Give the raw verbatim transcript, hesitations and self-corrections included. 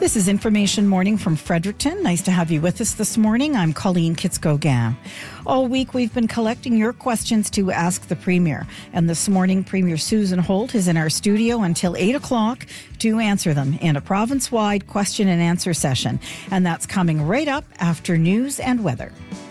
This is Information Morning from Fredericton. Nice to have you with us this morning. I'm Colleen Kitsko-Gam. All week we've been collecting your questions to ask the Premier. And this morning, Premier Susan Holt is in our studio until eight o'clock to answer them in a province-wide question and answer session. And that's coming right up after news and weather.